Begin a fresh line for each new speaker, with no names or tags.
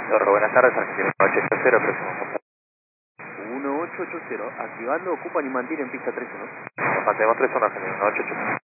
Zorro, buenas tardes, Argentina 1880, próximo.
1880, activando, ocupan y mantienen pista 31.
Mantenemos 31, Argentina 1880.